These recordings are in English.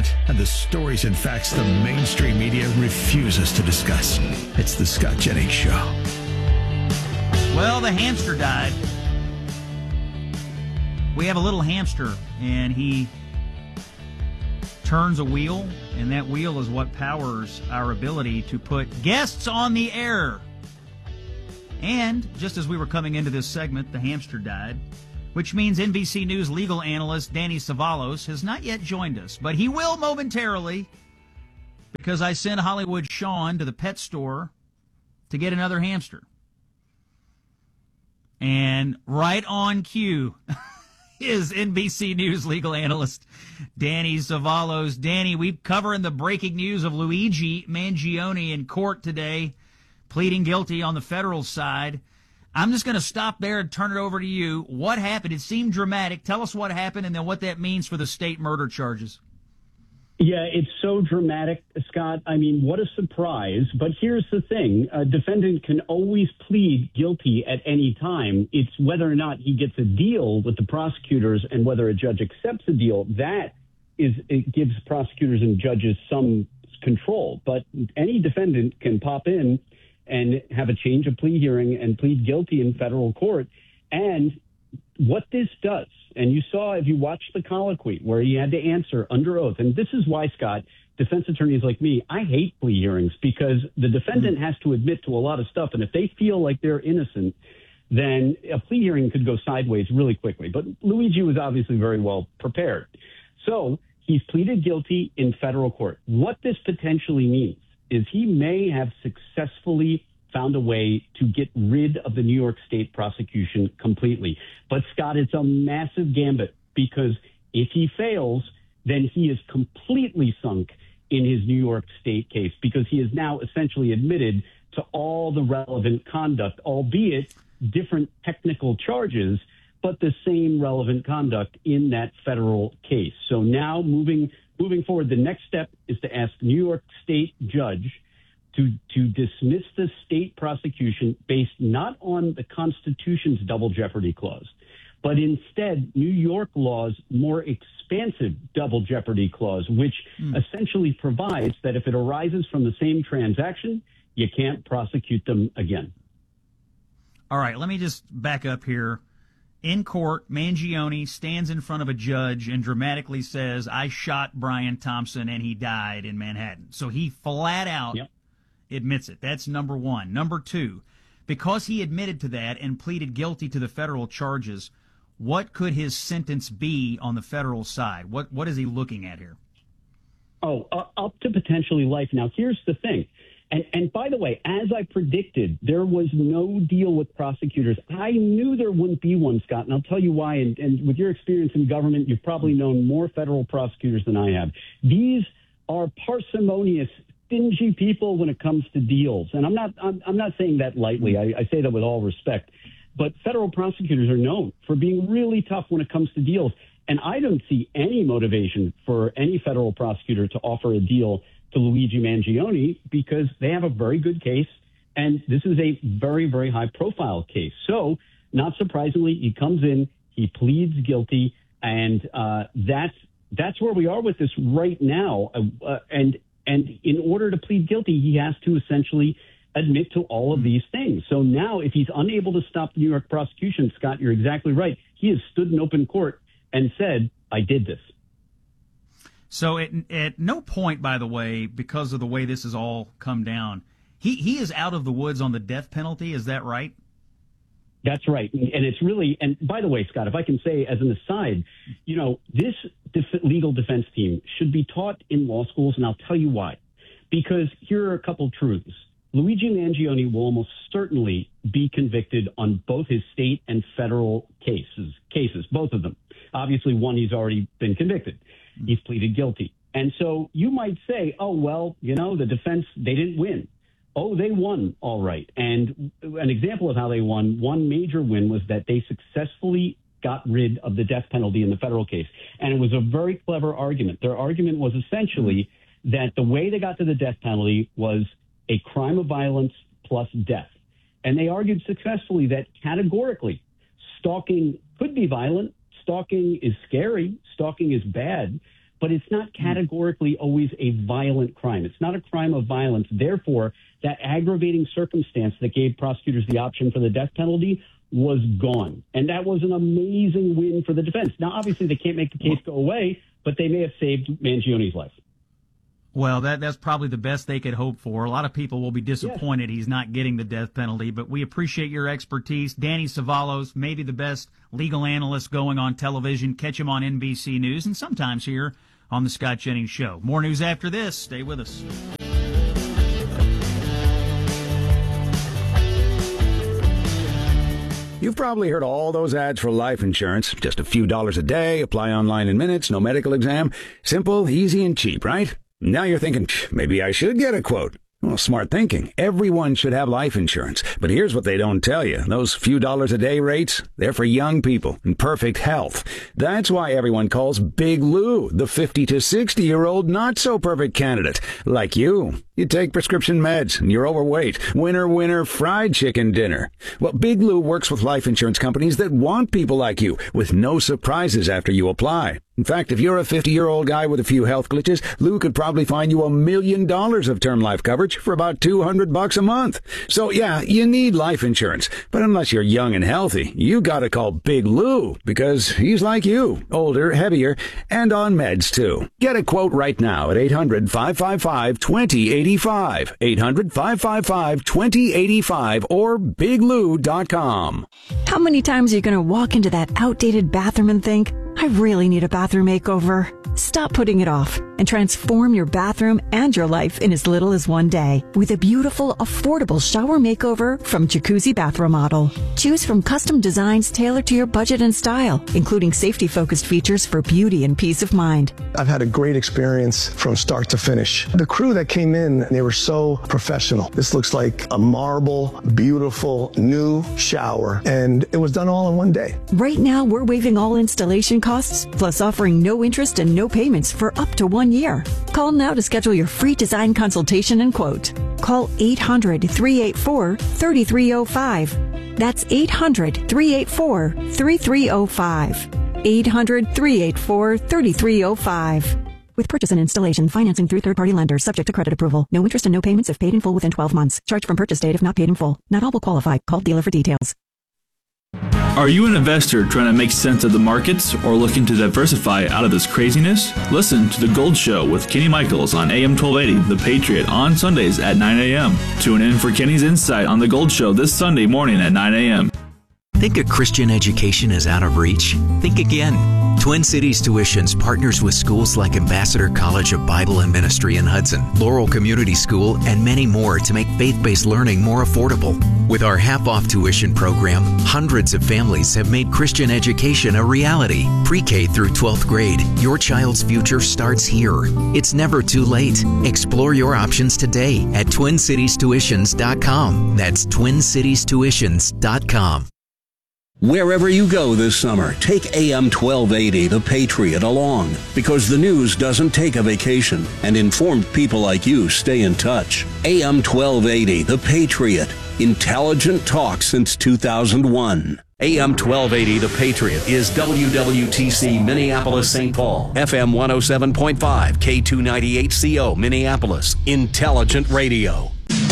uncut, and the stories and facts the mainstream media refuses to discuss. It's the Scott Jennings Show. Well, the hamster died. We have a little hamster, and he turns a wheel, and that wheel is what powers our ability to put guests on the air. And just as we were coming into this segment, the hamster died, which means NBC News legal analyst Danny Savalos has not yet joined us, but he will momentarily, because I sent Hollywood Sean to the pet store to get another hamster. And right on cue is NBC News legal analyst Danny Savalos. Danny, we're covering the breaking news of Luigi Mangione in court today, pleading guilty on the federal side. I'm just going to stop there and turn it over to you. What happened? It seemed dramatic. Tell us what happened and then what that means for the state murder charges. Yeah, it's so dramatic, Scott. I mean, what a surprise. But here's the thing. A defendant can always plead guilty at any time. It's whether or not he gets a deal with the prosecutors and whether a judge accepts a deal. It gives prosecutors and judges some control. But any defendant can pop in and have a change of plea hearing and plead guilty in federal court. And what this does, and you saw if you watched the colloquy where he had to answer under oath, and this is why, Scott, defense attorneys like me, I hate plea hearings because the defendant has to admit to a lot of stuff, and if they feel like they're innocent, then a plea hearing could go sideways really quickly. But Luigi was obviously very well prepared. So he's pleaded guilty in federal court. What this potentially means is he may have successfully found a way to get rid of the New York State prosecution completely. But, Scott, it's a massive gambit because if he fails, then he is completely sunk in his New York State case because he has now essentially admitted to all the relevant conduct, albeit different technical charges, but the same relevant conduct in that federal case. So now moving forward, the next step is to ask the New York State judge to dismiss the state prosecution based not on the Constitution's double jeopardy clause, but instead New York law's more expansive double jeopardy clause, which essentially provides that if it arises from the same transaction, you can't prosecute them again. All right, let me just back up here. In court, Mangione stands in front of a judge and dramatically says, I shot Brian Thompson and he died in Manhattan. So he flat out admits it. That's number one. Number two, because he admitted to that and pleaded guilty to the federal charges, what could his sentence be on the federal side? What is he looking at here? Up to potentially life. Now, here's the thing. And by the way, as I predicted, there was no deal with prosecutors. I knew there wouldn't be one, Scott, and I'll tell you why. And with your experience in government, you've probably known more federal prosecutors than I have. These are parsimonious, stingy people when it comes to deals. And I'm not saying that lightly. I say that with all respect. But federal prosecutors are known for being really tough when it comes to deals. And I don't see any motivation for any federal prosecutor to offer a deal to Luigi Mangione because they have a very good case. And this is a very, very high profile case. So not surprisingly, he comes in, he pleads guilty. And that's where we are with this right now. And in order to plead guilty, he has to essentially admit to all of these things. So now if he's unable to stop the New York prosecution, Scott, you're exactly right. He has stood in open court and said, I did this. So at no point, by the way, because of the way this has all come down, he is out of the woods on the death penalty. Is that right? That's right. And it's really, and by the way, Scott, if I can say as an aside, this legal defense team should be taught in law schools, and I'll tell you why. Because here are a couple truths. Luigi Mangione will almost certainly be convicted on both his state and federal cases, both of them. Obviously, one, he's already been convicted. He's pleaded guilty. And so you might say, oh, well, the defense, they didn't win. Oh, they won. All right. And an example of how they won, one major win was that they successfully got rid of the death penalty in the federal case. And it was a very clever argument. Their argument was essentially that the way they got to the death penalty was a crime of violence plus death. And they argued successfully that categorically stalking could be violent. Stalking is scary. Stalking is bad. but it's not categorically always a violent crime. It's not a crime of violence. Therefore, that aggravating circumstance that gave prosecutors the option for the death penalty was gone. And that was an amazing win for the defense. Now, obviously, they can't make the case go away, but they may have saved Mangione's life. Well, that's probably the best they could hope for. A lot of people will be disappointed he's not getting the death penalty, but we appreciate your expertise. Danny Savalos, maybe the best legal analyst going on television. Catch him on NBC News and sometimes here on the Scott Jennings Show. More news after this. Stay with us. You've probably heard all those ads for life insurance. Just a few dollars a day, apply online in minutes, no medical exam. Simple, easy, and cheap, right? Now you're thinking, maybe I should get a quote. Well, smart thinking. Everyone should have life insurance. But here's what they don't tell you. Those few dollars a day rates, they're for young people in perfect health. That's why everyone calls Big Lou the 50 to 60-year-old not-so-perfect candidate. Like you. You take prescription meds and you're overweight. Winner, fried chicken dinner. Well, Big Lou works with life insurance companies that want people like you with no surprises after you apply. In fact, if you're a 50-year-old guy with a few health glitches, Lou could probably find you $1 million of term life coverage for about $200 a month. So yeah, you need life insurance. But unless you're young and healthy, you gotta call Big Lou because he's like you, older, heavier, and on meds too. Get a quote right now at 800-555-2085. 800-555-2085 or biglou.com. How many times are you going to walk into that outdated bathroom and think, I really need a bathroom makeover? Stop putting it off and transform your bathroom and your life in as little as one day with a beautiful, affordable shower makeover from Jacuzzi Bath Remodel. Choose from custom designs tailored to your budget and style, including safety-focused features for beauty and peace of mind. I've had a great experience from start to finish. The crew that came in, they were so professional. This looks like a marble, beautiful, new shower, and it was done all in one day. Right now, we're waiving all installation costs, plus offering no interest and no payments for up to 1 year. Call now to schedule your free design consultation and quote. Call 800-384-3305. That's 800-384-3305. 800-384-3305. With purchase and installation, financing through third-party lenders, subject to credit approval. No interest and no payments if paid in full within 12 months. Charge from purchase date if not paid in full. Not all will qualify. Call dealer for details. Are you an investor trying to make sense of the markets or looking to diversify out of this craziness? Listen to The Gold Show with Kenny Michaels on AM 1280, The Patriot, on Sundays at 9 a.m. Tune in for Kenny's insight on The Gold Show this Sunday morning at 9 a.m. Think a Christian education is out of reach? Think again. Twin Cities Tuitions partners with schools like Ambassador College of Bible and Ministry in Hudson, Laurel Community School, and many more to make faith-based learning more affordable. With our half-off tuition program, hundreds of families have made Christian education a reality. Pre-K through 12th grade, your child's future starts here. It's never too late. Explore your options today at TwinCitiesTuitions.com. That's TwinCitiesTuitions.com. Wherever you go this summer, take AM 1280, The Patriot, along, because the news doesn't take a vacation, and informed people like you stay in touch. AM 1280, The Patriot, intelligent talk since 2001. AM 1280, The Patriot, is WWTC Minneapolis-St. Paul, FM 107.5, K298CO Minneapolis, intelligent radio.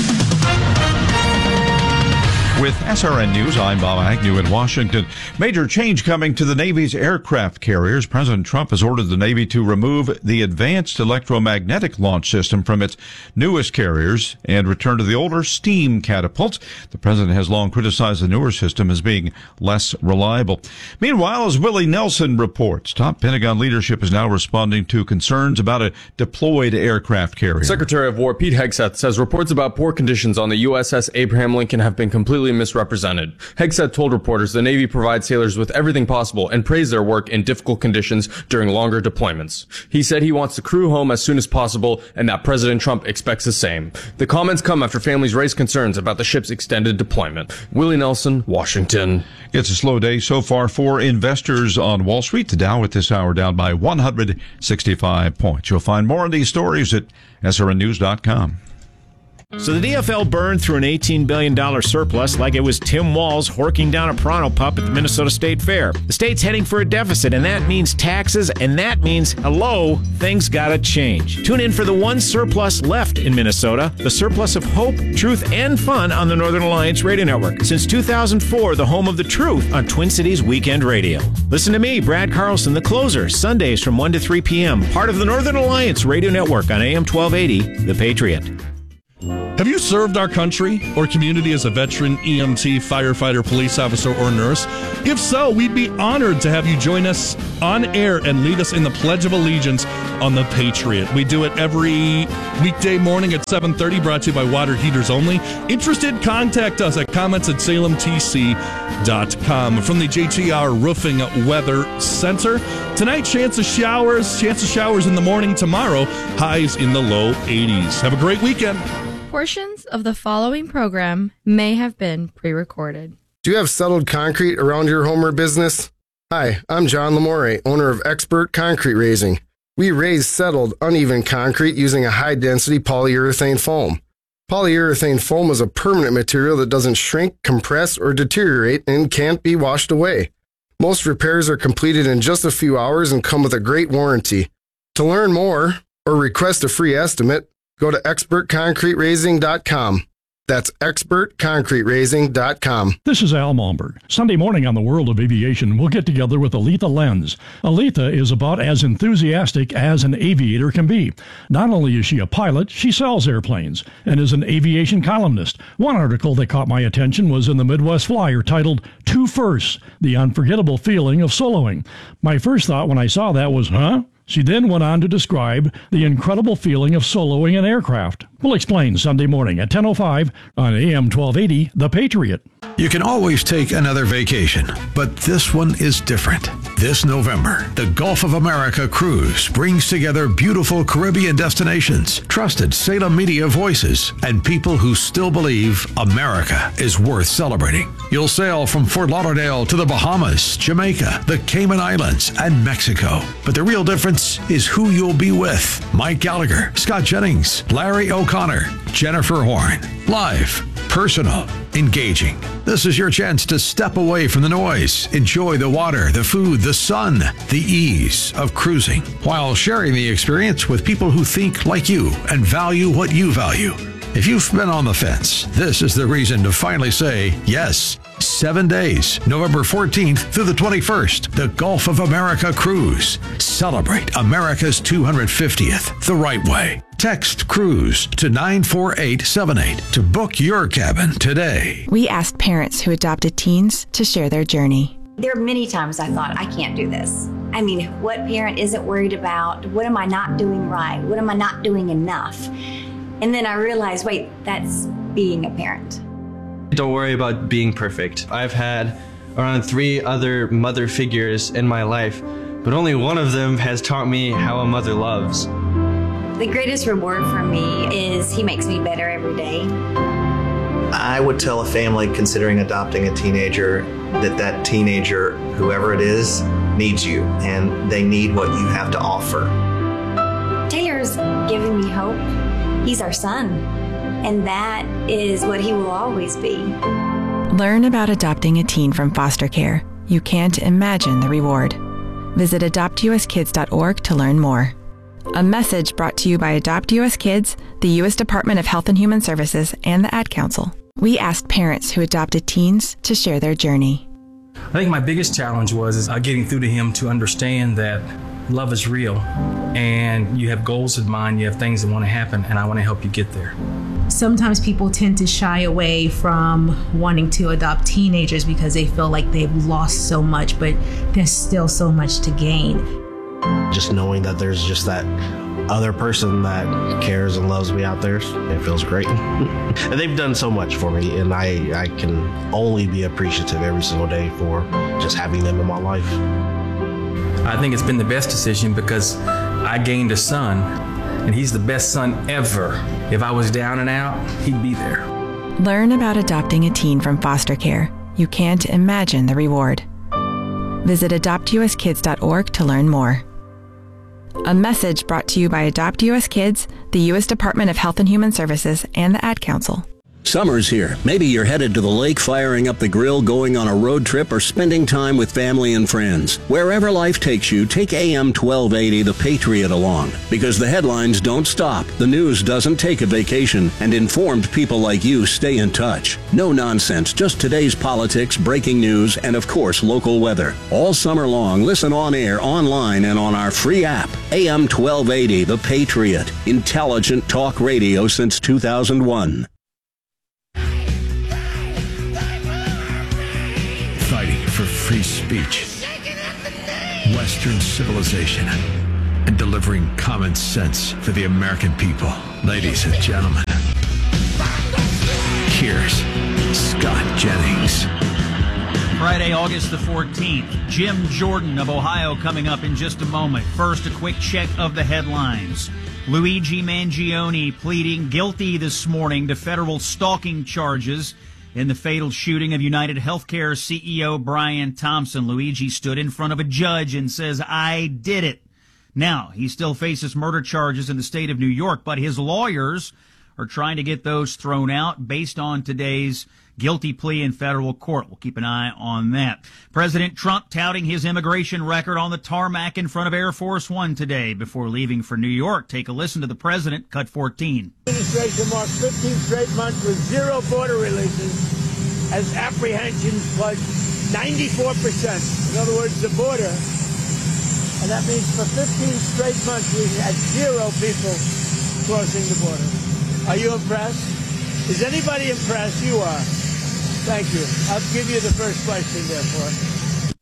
With SRN News, I'm Bob Agnew in Washington. Major change coming to the Navy's aircraft carriers. President Trump has ordered the Navy to remove the Advanced Electromagnetic Launch System from its newest carriers and return to the older steam catapults. The president has long criticized the newer system as being less reliable. Meanwhile, as Willie Nelson reports, top Pentagon leadership is now responding to concerns about a deployed aircraft carrier. Secretary of War Pete Hegseth says reports about poor conditions on the USS Abraham Lincoln have been completely misrepresented. Hegseth told reporters the Navy provides sailors with everything possible and praised their work in difficult conditions during longer deployments. He said he wants the crew home as soon as possible and that President Trump expects the same. The comments come after families raised concerns about the ship's extended deployment. Willie Nelson, Washington. It's a slow day so far for investors on Wall Street. The Dow at this hour down by 165 points. You'll find more of these stories at srnnews.com. So the DFL burned through an $18 billion surplus like it was Tim Walz horking down a Pronto pup at the Minnesota State Fair. The state's heading for a deficit, and that means taxes, and that means, hello, things gotta change. Tune in for the one surplus left in Minnesota, the surplus of hope, truth, and fun on the Northern Alliance Radio Network. Since 2004, the home of the truth on Twin Cities Weekend Radio. Listen to me, Brad Carlson, the closer, Sundays from 1 to 3 p.m., part of the Northern Alliance Radio Network on AM 1280, The Patriot. Have you served our country or community as a veteran, EMT, firefighter, police officer, or nurse? If so, we'd be honored to have you join us on air and lead us in the Pledge of Allegiance on The Patriot. We do it every weekday morning at 7:30, brought to you by Water Heaters Only. Interested? Contact us at comments@salemtc.com. From the JTR Roofing Weather Center, tonight, chance of showers in the morning. Tomorrow, highs in the low 80s. Have a great weekend. Portions of the following program may have been pre-recorded. Do you have settled concrete around your home or business? Hi, I'm John Lamore, owner of Expert Concrete Raising. We raise settled, uneven concrete using a high-density polyurethane foam. Polyurethane foam is a permanent material that doesn't shrink, compress, or deteriorate and can't be washed away. Most repairs are completed in just a few hours and come with a great warranty. To learn more or request a free estimate, go to expertconcreteracing.com. That's expertconcreteracing.com. This is Al Malmberg. Sunday morning on the World of Aviation, we'll get together with Aletha Lenz. Aletha is about as enthusiastic as an aviator can be. Not only is she a pilot, she sells airplanes and is an aviation columnist. One article that caught my attention was in the Midwest Flyer titled, Two Firsts, The Unforgettable Feeling of Soloing. My first thought when I saw that was, huh? She then went on to describe the incredible feeling of soloing an aircraft. We'll explain Sunday morning at 10:05 on AM 1280, The Patriot. You can always take another vacation, but this one is different. This November, the Gulf of America Cruise brings together beautiful Caribbean destinations, trusted Salem media voices, and people who still believe America is worth celebrating. You'll sail from Fort Lauderdale to the Bahamas, Jamaica, the Cayman Islands, and Mexico. But the real difference is who you'll be with. Mike Gallagher, Scott Jennings, Larry O'Connor, Jennifer Horn. Live, personal, engaging. This is your chance to step away from the noise, enjoy the water, the food, the sun, the ease of cruising, while sharing the experience with people who think like you and value what you value. If you've been on the fence, this is the reason to finally say yes. 7 days, November 14th through the 21st, the Gulf of America Cruise. Celebrate America's 250th the right way. Text CRUISE to 94878 to book your cabin today. We asked parents who adopted teens to share their journey. There are many times I thought, I can't do this. I mean, what parent isn't worried about? What am I not doing right? What am I not doing enough? And then I realized, wait, that's being a parent. Don't worry about being perfect. I've had around 3 other mother figures in my life, but only one of them has taught me how a mother loves. The greatest reward for me is he makes me better every day. I would tell a family considering adopting a teenager that teenager, whoever it is, needs you, and they need what you have to offer. Taylor's giving me hope. He's our son, and that is what he will always be. Learn about adopting a teen from foster care. You can't imagine the reward. Visit adoptuskids.org to learn more. A message brought to you by Adopt U.S. Kids, the U.S. Department of Health and Human Services, and the Ad Council. We asked parents who adopted teens to share their journey. I think my biggest challenge was getting through to him to understand that love is real, and you have goals in mind, you have things that want to happen, and I want to help you get there. Sometimes people tend to shy away from wanting to adopt teenagers because they feel like they've lost so much, but there's still so much to gain. Just knowing that there's just that other person that cares and loves me out there, it feels great. And they've done so much for me, and I can only be appreciative every single day for just having them in my life. I think it's been the best decision because I gained a son, and he's the best son ever. If I was down and out, he'd be there. Learn about adopting a teen from foster care. You can't imagine the reward. Visit adoptuskids.org to learn more. A message brought to you by Adopt U.S. Kids, the U.S. Department of Health and Human Services, and the Ad Council. Summer's here. Maybe you're headed to the lake, firing up the grill, going on a road trip, or spending time with family and friends. Wherever life takes you, take AM 1280 The Patriot along. Because the headlines don't stop, the news doesn't take a vacation, and informed people like you stay in touch. No nonsense, just today's politics, breaking news, and of course, local weather. All summer long, listen on air, online, and on our free app. AM 1280 The Patriot. Intelligent talk radio since 2001. Fighting for free speech, Western civilization, and delivering common sense for the American people. Ladies and gentlemen, here's Scott Jennings. Friday, August the 14th. Jim Jordan of Ohio coming up in just a moment. First, a quick check of the headlines. Luigi Mangione pleading guilty this morning to federal stalking charges in the fatal shooting of United Healthcare CEO Brian Thompson. Luigi stood in front of a judge and says, "I did it." Now, he still faces murder charges in the state of New York, but his lawyers are trying to get those thrown out based on today's guilty plea in federal court. We'll keep an eye on that. President Trump touting his immigration record on the tarmac in front of Air Force One today before leaving for New York. Take a listen to the president, cut 14. Administration marks 15 straight months with zero border releases as apprehensions plunged 94%. In other words, the border, and that means for 15 straight months we had zero people crossing the border. Are you impressed? Is anybody impressed? You are. Thank you. I'll give you the first question, therefore.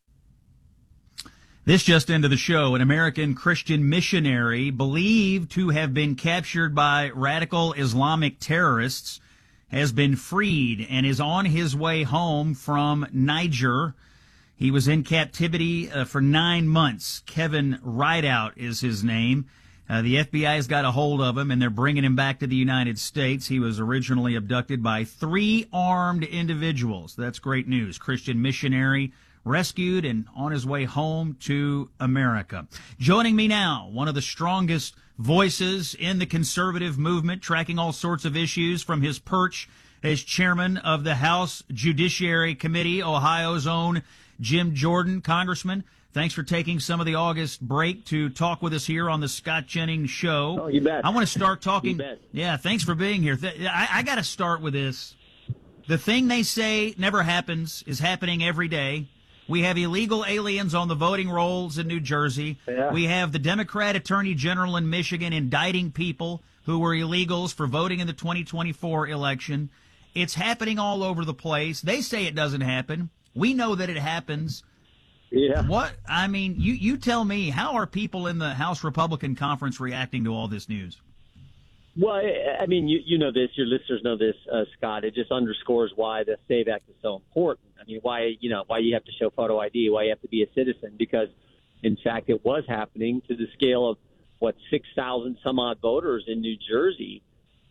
This just into the show. An American Christian missionary believed to have been captured by radical Islamic terrorists has been freed and is on his way home from Niger. He was in captivity for 9 months. Kevin Rideout is his name. The FBI has got a hold of him, and they're bringing him back to the United States. He was originally abducted by 3 armed individuals. That's great news. Christian missionary rescued and on his way home to America. Joining me now, one of the strongest voices in the conservative movement, tracking all sorts of issues from his perch as chairman of the House Judiciary Committee, Ohio's own Jim Jordan. Congressman, thanks for taking some of the August break to talk with us here on the Scott Jennings Show. Oh, you bet. I want to start talking. You bet. Yeah, thanks for being here. I got to start with this. The thing they say never happens is happening every day. We have illegal aliens on the voting rolls in New Jersey. Yeah. We have the Democrat Attorney General in Michigan indicting people who were illegals for voting in the 2024 election. It's happening all over the place. They say it doesn't happen. We know that it happens. Yeah. What? I mean, you tell me, how are people in the House Republican Conference reacting to all this news? Well, I mean, you know this, your listeners know this, Scott. It just underscores why the SAVE Act is so important. I mean, why you have to show photo ID, why you have to be a citizen, because, in fact, it was happening to the scale of, 6,000 some odd voters in New Jersey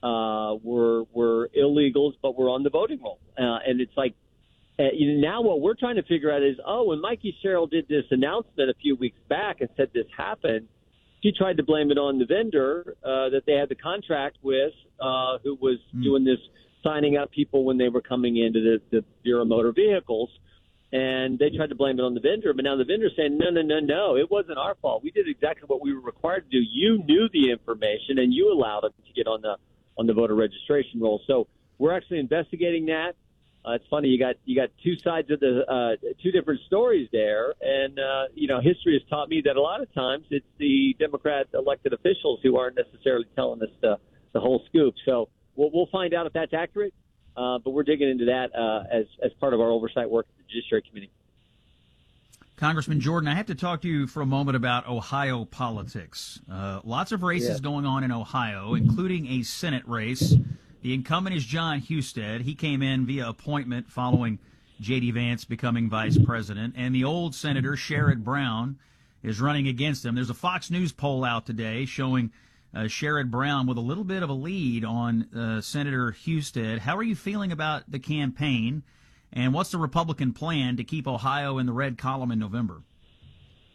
were illegals, but were on the voting roll. And it's like, now what we're trying to figure out is, when Mikey Sherrill did this announcement a few weeks back and said this happened, he tried to blame it on the vendor that they had the contract with, who was doing this, signing up people when they were coming into the Bureau of Motor Vehicles. And they tried to blame it on the vendor, but now the vendor's saying, no, it wasn't our fault. We did exactly what we were required to do. You knew the information, and you allowed them to get on the voter registration roll. So we're actually investigating that. It's funny, you got two sides of the two different stories there, and history has taught me that a lot of times it's the Democrat elected officials who aren't necessarily telling us the whole scoop. So we'll find out if that's accurate, but we're digging into that as part of our oversight work at the Judiciary Committee. Congressman Jordan, I have to talk to you for a moment about Ohio politics. Lots of races going on in Ohio, including a Senate race. The incumbent is John Husted. He came in via appointment following J.D. Vance becoming vice president. And the old Senator Sherrod Brown is running against him. There's a Fox News poll out today showing Sherrod Brown with a little bit of a lead on Senator Husted. How are you feeling about the campaign? And what's the Republican plan to keep Ohio in the red column in November?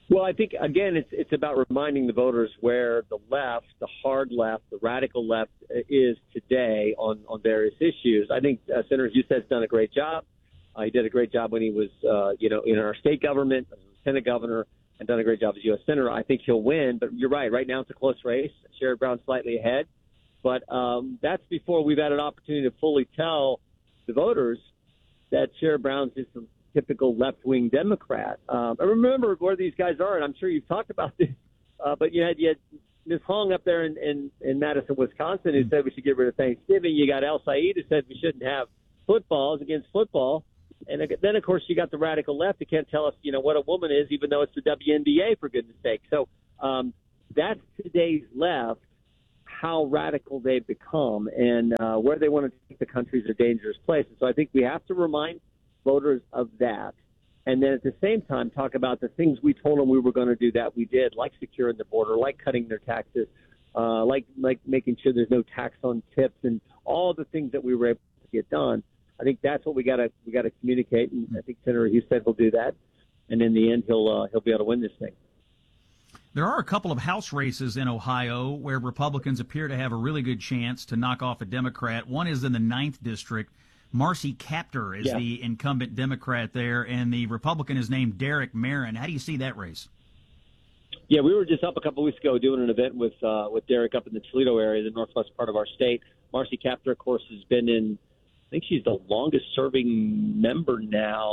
Well, I think, again, it's about reminding the voters where the left, the hard left, the radical left is today on various issues. I think Senator Hughes has done a great job. He did a great job when he was, in our state government as Lieutenant Governor, and done a great job as U.S. Senator. I think he'll win, but you're right. Right now it's a close race. Sherrod Brown slightly ahead. But that's before we've had an opportunity to fully tell the voters that Sherrod Brown's just a typical left-wing Democrat. I remember where these guys are, and I'm sure you've talked about this, but you had Ms. Hong up there in Madison, Wisconsin, who said we should get rid of Thanksgiving. You got El Said, who said we shouldn't have footballs against football. And then, of course, you got the radical left who can't tell us, what a woman is, even though it's the WNBA, for goodness sake. So that's today's left, how radical they've become, and where they want to take the country is a dangerous place. And so I think we have to remind voters of that. And then at the same time, talk about the things we told them we were going to do that we did, like securing the border, like cutting their taxes, like making sure there's no tax on tips, and all the things that we were able to get done. I think that's what we got to communicate, and I think Senator Hughes said he'll do that, and in the end he'll be able to win this thing. There are a couple of House races in Ohio where Republicans appear to have a really good chance to knock off a Democrat. One is in the 9th District. Marcy Kaptur is the incumbent Democrat there, and the Republican is named Derek Merrin. How do you see that race? Yeah, we were just up a couple weeks ago doing an event with Derek up in the Toledo area, the northwest part of our state. Marcy Kaptur, of course, has been in, I think she's the longest-serving member now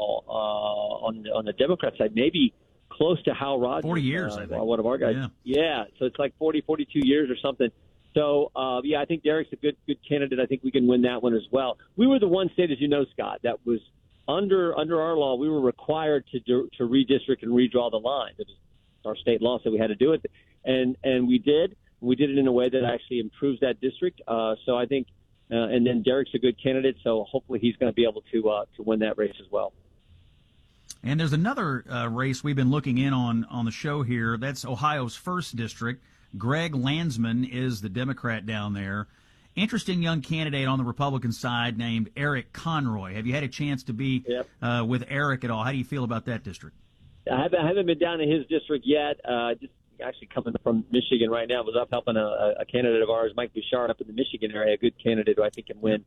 on the Democrat side, maybe close to Hal Rogers. 40 years, I think. One of our guys. Yeah, so it's like 40, 42 years or something. So, I think Derek's a good candidate. I think we can win that one as well. We were the one state, as you know, Scott, that was under our law, we were required to redistrict and redraw the line. It was our state law said we had to do it, and we did. We did it in a way that actually improves that district. So I think, and then Derek's a good candidate, so hopefully he's going to be able to win that race as well. And there's another race we've been looking in on the show here. That's Ohio's 1st District. Greg Landsman is the Democrat down there. Interesting young candidate on the Republican side named Eric Conroy. Have you had a chance to be with Eric at all? How do you feel about that district? I haven't been down to his district yet. Just actually coming from Michigan right now. I was up helping a candidate of ours, Mike Bouchard, up in the Michigan area, a good candidate who I think can win.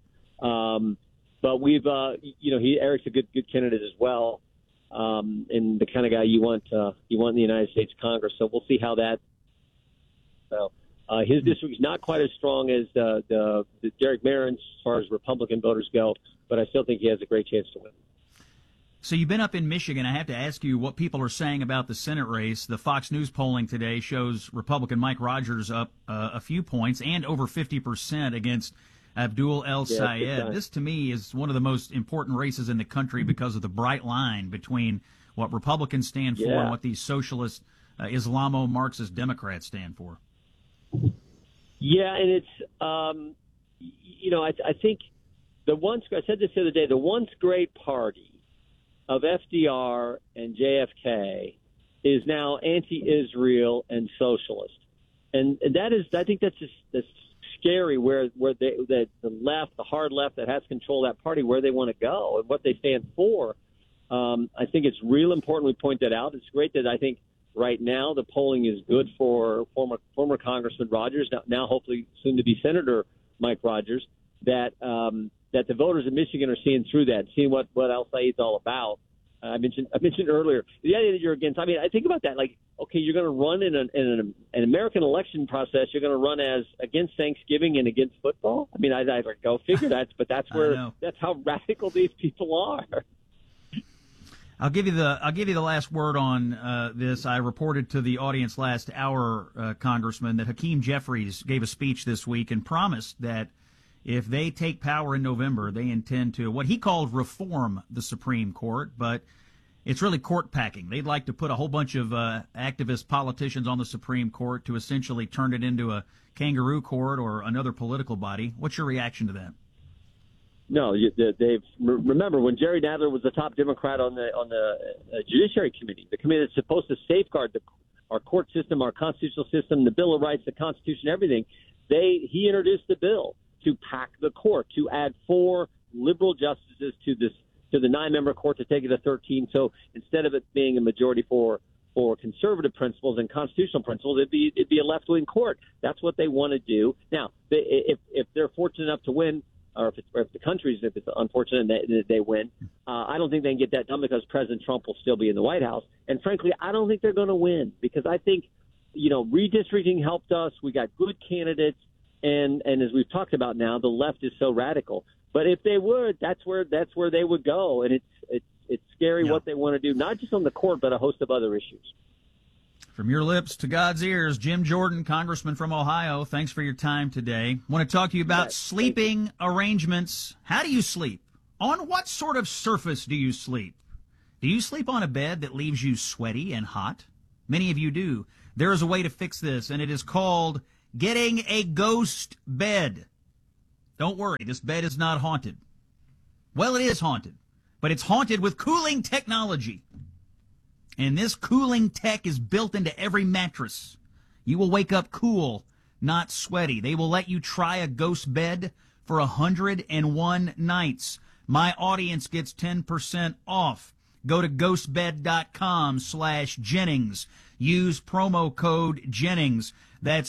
But we've, Eric's a good candidate as well, and the kind of guy you want in the United States Congress. So we'll see how that. So his district is not quite as strong as the Derek Merrin as far as Republican voters go, but I still think he has a great chance to win. So you've been up in Michigan. I have to ask you what people are saying about the Senate race. The Fox News polling today shows Republican Mike Rogers up a few points and over 50% against Abdul El-Sayed. This, to me, is one of the most important races in the country because of the bright line between what Republicans stand for and what these socialist Islamo-Marxist Democrats stand for. Yeah, and it's, I think I said this the other day, the once great party of FDR and JFK is now anti-Israel and socialist. And that is, I think that's scary where the left, the hard left that has control of that party, where they want to go and what they stand for. I think it's real important we point that out. It's great that I think right now the polling is good for former Congressman Rogers, now hopefully soon to be Senator Mike Rogers, that the voters in Michigan are seeing through that, seeing what El-Sayed's all about. I mentioned earlier the idea that you're against. I mean, I think about that. Like, okay, you're going to run in an American election process. You're going to run as against Thanksgiving and against football. I mean, I go figure that. But that's how radical these people are. I'll give you the last word on this. I reported to the audience last hour, Congressman, that Hakeem Jeffries gave a speech this week and promised that if they take power in November, they intend to what he called reform the Supreme Court, but it's really court packing. They'd like to put a whole bunch of activist politicians on the Supreme Court to essentially turn it into a kangaroo court or another political body. What's your reaction to that? No, remember when Jerry Nadler was the top Democrat on the Judiciary Committee, the committee that's supposed to safeguard our court system, our constitutional system, the Bill of Rights, the Constitution, everything. He introduced the bill to pack the court, to add 4 liberal justices to the 9-member court to take it to 13. So instead of it being a majority for or conservative principles and constitutional principles, it'd be a left-wing court. That's what they want to do. Now, if they're fortunate enough to win, or if the country's, if it's unfortunate that they win, I don't think they can get that done because President Trump will still be in the White House. And frankly, I don't think they're going to win because I think, redistricting helped us. We got good candidates, and as we've talked about now, the left is so radical. But if they would, that's where they would go, and it's scary what they want to do, not just on the court, but a host of other issues. From your lips to God's ears, Jim Jordan, Congressman from Ohio, thanks for your time today. I want to talk to you about sleeping arrangements. How do you sleep? On what sort of surface do you sleep? Do you sleep on a bed that leaves you sweaty and hot? Many of you do. There is a way to fix this, and it is called getting a ghost bed. Don't worry, this bed is not haunted. Well, it is haunted, but it's haunted with cooling technology. And this cooling tech is built into every mattress. You will wake up cool, not sweaty. They will let you try a ghost bed for 101 nights. My audience gets 10% off. Go to ghostbed.com/Jennings. Use promo code Jennings. That's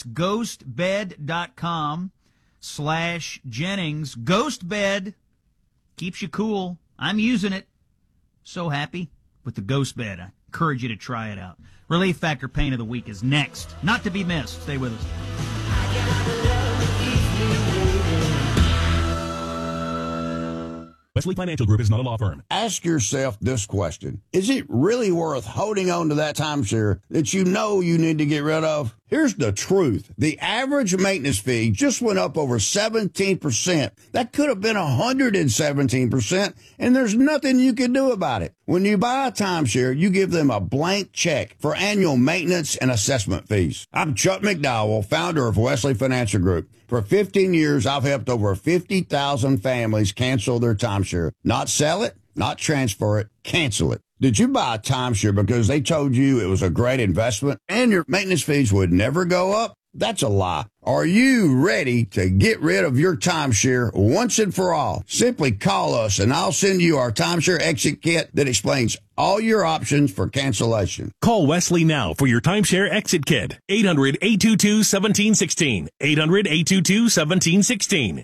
ghostbed.com/Jennings. Ghost bed keeps you cool. I'm using it. So happy with the ghost bed. I encourage you to try it out. Relief Factor Pain of the Week is next. Not to be missed. Stay with us. Wesley Financial Group is not a law firm. Ask yourself this question. Is it really worth holding on to that timeshare that you know you need to get rid of? Here's the truth. The average maintenance fee just went up over 17%. That could have been 117%, and there's nothing you can do about it. When you buy a timeshare, you give them a blank check for annual maintenance and assessment fees. I'm Chuck McDowell, founder of Wesley Financial Group. For 15 years, I've helped over 50,000 families cancel their timeshare. Not sell it, not transfer it, cancel it. Did you buy a timeshare because they told you it was a great investment and your maintenance fees would never go up? That's a lie. Are you ready to get rid of your timeshare once and for all? Simply call us and I'll send you our timeshare exit kit that explains all your options for cancellation. Call Wesley now for your timeshare exit kit. 800-822-1716. 800-822-1716.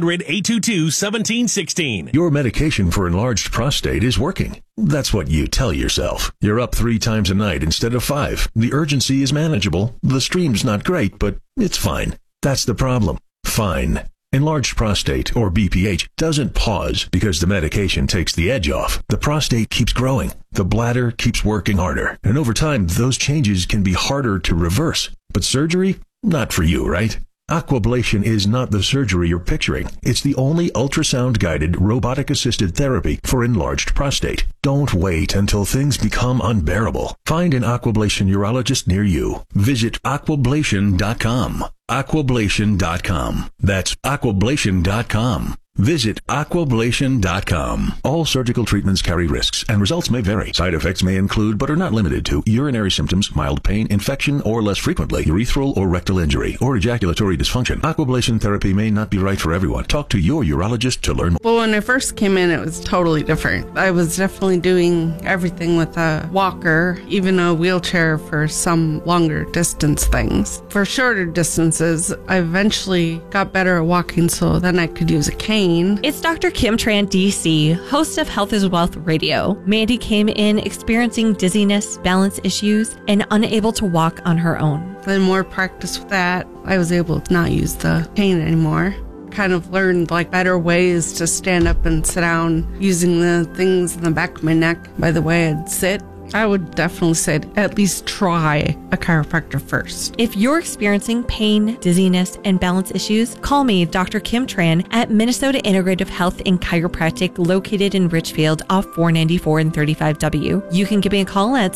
800-822-1716. Your medication for enlarged prostate is working. That's what you tell yourself. You're up 3 times a night instead of 5. The urgency is manageable. The stream's not great, but it's fine. That's the problem. Fine. Enlarged prostate, or BPH, doesn't pause because the medication takes the edge off. The prostate keeps growing. The bladder keeps working harder. And over time, those changes can be harder to reverse. But surgery? Not for you, right? Aquablation is not the surgery you're picturing. It's the only ultrasound-guided, robotic-assisted therapy for enlarged prostate. Don't wait until things become unbearable. Find an Aquablation urologist near you. Visit aquablation.com. Aquablation.com. That's aquablation.com. Visit aquablation.com. All surgical treatments carry risks, and results may vary. Side effects may include, but are not limited to, urinary symptoms, mild pain, infection, or less frequently, urethral or rectal injury, or ejaculatory dysfunction. Aquablation therapy may not be right for everyone. Talk to your urologist to learn more. Well, when I first came in, it was totally different. I was definitely doing everything with a walker, even a wheelchair for some longer distance things. For shorter distances, I eventually got better at walking, so then I could use a cane. It's Dr. Kim Tran, DC, host of Health is Wealth Radio. Mandy came in experiencing dizziness, balance issues, and unable to walk on her own. Then more practice with that, I was able to not use the cane anymore. Kind of learned better ways to stand up and sit down using the things in the back of my neck by the way I'd sit. I would definitely say at least try a chiropractor first. If you're experiencing pain, dizziness, and balance issues, call me, Dr. Kim Tran, at Minnesota Integrative Health and Chiropractic, located in Richfield off 494 and 35W. You can give me a call at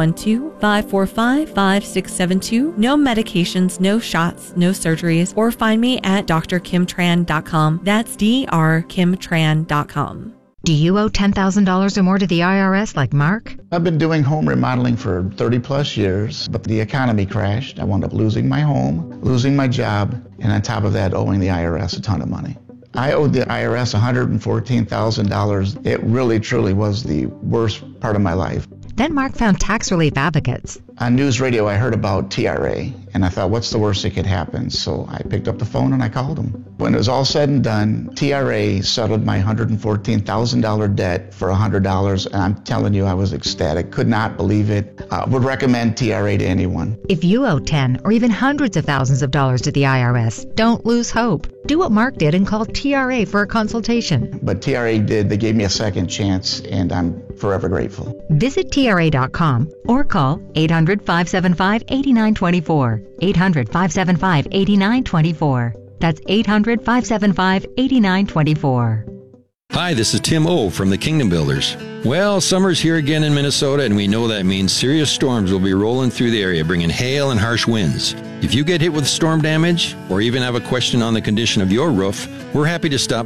612-545-5672. No medications, no shots, no surgeries, or find me at drkimtran.com. That's drkimtran.com. Do you owe $10,000 or more to the IRS like Mark? I've been doing home remodeling for 30 plus years, but the economy crashed. I wound up losing my home, losing my job, and on top of that, owing the IRS a ton of money. I owed the IRS $114,000. It really, truly was the worst part of my life. Then Mark found Tax Relief Advocates. On news radio, I heard about TRA, and I thought, what's the worst that could happen? So I picked up the phone and I called them. When it was all said and done, TRA settled my $114,000 debt for $100, and I'm telling you, I was ecstatic. Could not believe it. Would recommend TRA to anyone. If you owe 10 or even hundreds of thousands of dollars to the IRS, don't lose hope. Do what Mark did and call TRA for a consultation. But TRA did. They gave me a second chance, and I'm forever grateful. Visit TRA.com or call 800-575-8924. 800-575-8924. That's 800-575-8924. Hi, this is Tim O from the Kingdom Builders. Well, summer's here again in Minnesota, and we know that means serious storms will be rolling through the area, bringing hail and harsh winds. If you get hit with storm damage or even have a question on the condition of your roof, we're happy to stop